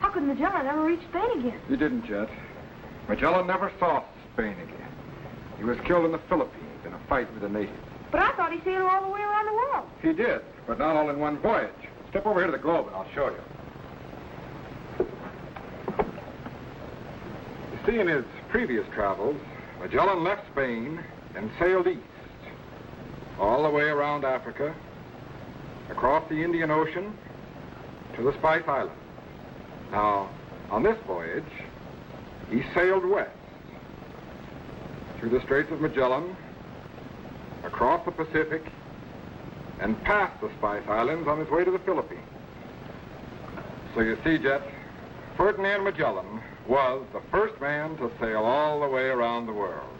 how could Magellan ever reach Spain again? He didn't, Jet. Magellan never saw Spain again. He was killed in the Philippines in a fight with the natives. But I thought he sailed all the way around the world. He did, but not all in one voyage. Step over here to the globe and I'll show you. You see, in his previous travels, Magellan left Spain and sailed east, all the way around Africa, across the Indian Ocean, to the Spice Islands. Now, on this voyage, he sailed west, through the Straits of Magellan, across the Pacific, and past the Spice Islands on his way to the Philippines. So you see, Jet, Ferdinand Magellan was the first man to sail all the way around the world.